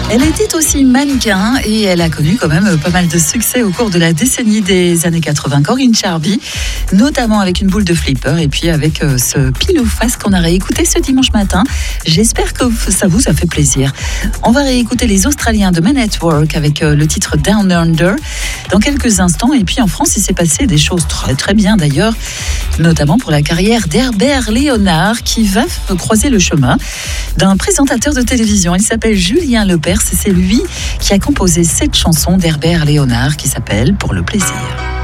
Elle était aussi mannequin et elle a connu quand même pas mal de succès au cours de la décennie des années 80. Corinne Charby, notamment avec une boule de flipper et puis avec ce pile ou face qu'on a réécouté ce dimanche matin. J'espère que ça vous a fait plaisir. On va réécouter les Australiens de Men at Work avec le titre Down Under dans quelques instants. Et puis en France, il s'est passé des choses très très bien d'ailleurs, notamment pour la carrière d'Herbert Léonard qui va croiser le chemin d'un présentateur de télévision. Il s'appelle Julien Lepers et c'est lui qui a composé cette chanson d'Herbert Léonard qui s'appelle Pour le plaisir.